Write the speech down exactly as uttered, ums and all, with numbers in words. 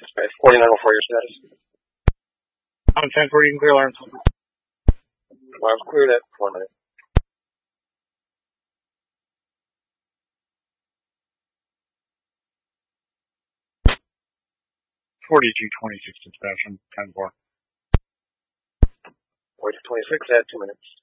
Dispatch forty-nine oh four, your status. I'm ten four, you can clear alarms. Alarms cleared at one minute. forty-two twenty-six dispatch, I'm ten four. forty-two twenty-six at two minutes.